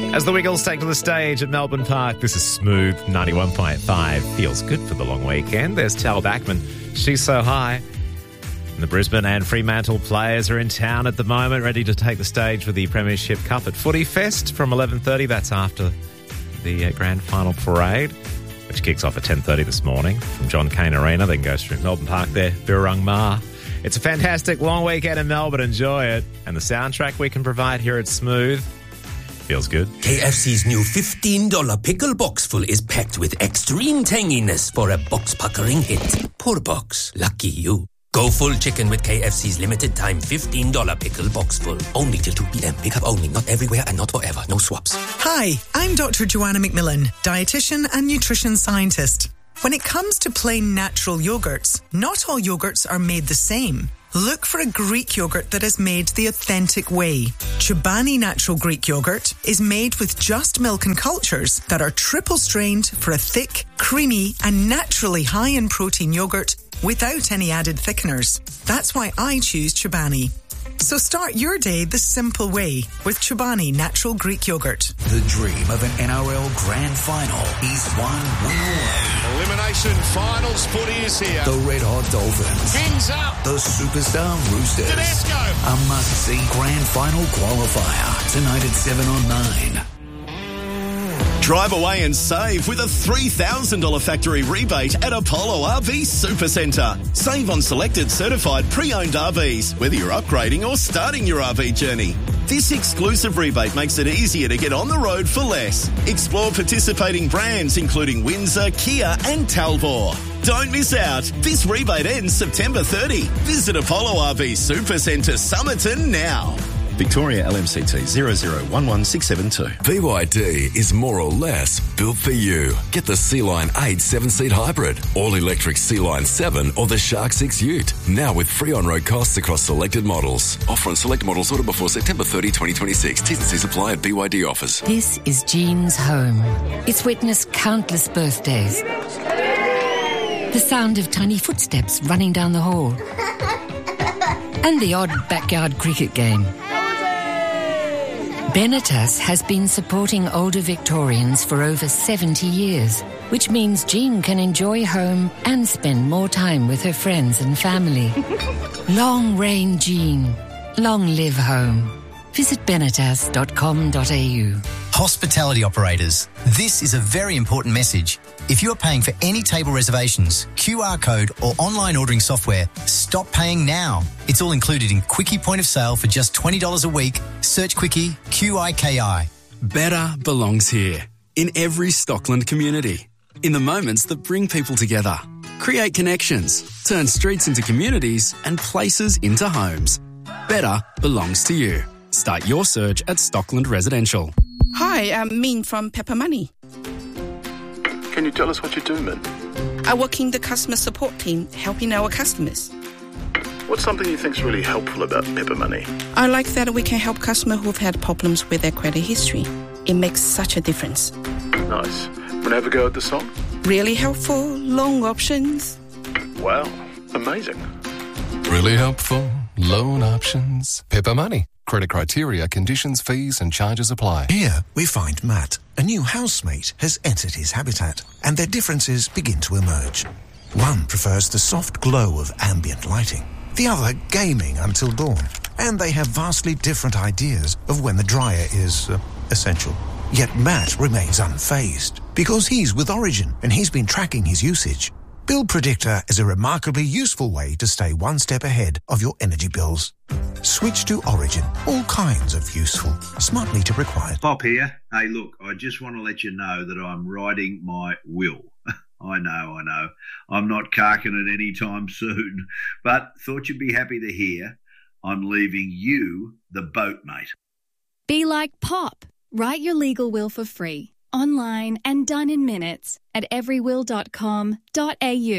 As the Wiggles take to the stage at Melbourne Park, this is Smooth 91.5. Feels good for the long weekend. There's Tal Bachman. She's so high. And the Brisbane and Fremantle players are in town at the moment, ready to take the stage for the Premiership Cup at Footy Fest from 11:30. That's after the grand final parade, which kicks off at 10:30 this morning from John Cain Arena, then goes through Melbourne Park there, Birrung Ma. It's a fantastic long weekend in Melbourne. Enjoy it. And the soundtrack we can provide here at Smooth feels good. KFC's new $15 pickle box full is packed with extreme tanginess for a box-puckering hit. Poor box. Lucky you. Go full chicken with KFC's limited time $15 pickle box full. Only till 2 p.m. Pick up only. Not everywhere and not forever. No swaps. Hi, I'm Dr. Joanna McMillan, dietitian and nutrition scientist. When it comes to plain natural yogurts, not all yogurts are made the same. Look for a Greek yogurt that is made the authentic way. Chobani Natural Greek Yogurt is made with just milk and cultures that are triple strained for a thick, creamy and naturally high in protein yogurt without any added thickeners. That's why I choose Chobani. So start your day the simple way with Chobani Natural Greek Yogurt. The dream of an NRL Grand Final is one win away. Elimination Finals footy is here. The Red Hot Dolphins. Hands up. The Superstar Roosters. Tedesco. A must-see Grand Final qualifier tonight at 7 on 9. Drive away and save with a $3,000 factory rebate at Apollo RV Supercentre. Save on selected certified pre-owned RVs, whether you're upgrading or starting your RV journey. This exclusive rebate makes it easier to get on the road for less. Explore participating brands including Windsor, Kia and Talbot. Don't miss out. This rebate ends September 30. Visit Apollo RV Supercentre Somerton now. Victoria LMCT 0011672. BYD is more or less built for you. Get the Sea-Line 8 7-seat hybrid, all-electric Sea-Line 7 or the Shark 6 Ute. Now with free on-road costs across selected models. Offer on select models ordered before September 30, 2026. T's and C's apply at BYD offers. This is Jean's home. It's witnessed countless birthdays. The sound of tiny footsteps running down the hall. And the odd backyard cricket game. Benetas has been supporting older Victorians for over 70 years, which means Jean can enjoy home and spend more time with her friends and family. Long reign Jean. Long live home. Visit benetas.com.au. Hospitality operators, this is a very important message. If you are paying for any table reservations, QR code or online ordering software, stop paying now. It's all included in Quickie Point of Sale for just $20 a week. Search Quickie, QIKI. Better belongs here, in every Stockland community. In the moments that bring people together. Create connections, turn streets into communities and places into homes. Better belongs to you. Start your search at Stockland Residential. Hi, I'm Min from Pepper Money. Can you tell us what you do, Min? I work in the customer support team, helping our customers. What's something you think's really helpful about Pepper Money? I like that we can help customers who've had problems with their credit history. It makes such a difference. Nice. Want to have a go at the song? Really helpful, loan options. Wow, amazing. Really helpful, loan options. Pepper Money. Credit criteria, conditions, fees and charges apply. Here we find Matt. A new housemate has entered his habitat and their differences begin to emerge. One prefers the soft glow of ambient lighting, the other gaming until dawn. And they have vastly different ideas of when the dryer is essential. Yet Matt remains unfazed because he's with Origin and he's been tracking his usage. Bill Predictor is a remarkably useful way to stay one step ahead of your energy bills. Switch to Origin. All kinds of useful. Smart meter required. Pop here. Hey, look, I just want to let you know that I'm writing my will. I know. I'm not carking it any time soon, but thought you'd be happy to hear I'm leaving you the boat, mate. Be like Pop. Write your legal will for free, online and done in minutes at everywill.com.au.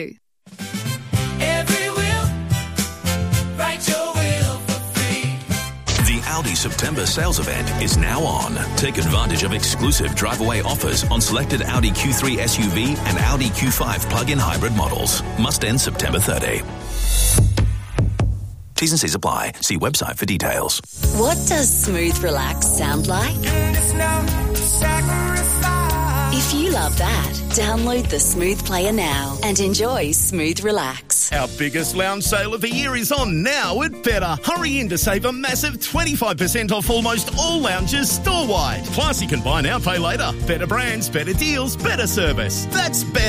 Every will, write your will for free. The Audi September sales event is now on. Take advantage of exclusive drive-away offers on selected Audi Q3 SUV and Audi Q5 plug-in hybrid models. Must end September 30. T's and C's apply. See website for details. What does smooth relax sound like? It's now If you love that, download the Smooth Player now and enjoy Smooth Relax. Our biggest lounge sale of the year is on now at Better. Hurry in to save a massive 25% off almost all lounges store-wide. Plus, you can buy now, pay later. Better brands, better deals, better service. That's Better.